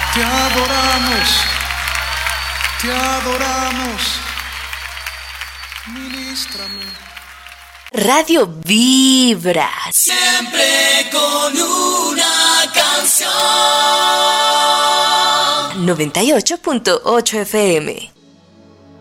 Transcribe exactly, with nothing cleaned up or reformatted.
Te adoramos, te adoramos. Ministrame. Radio Vibra. Siempre con una canción. noventa y ocho punto ocho F M.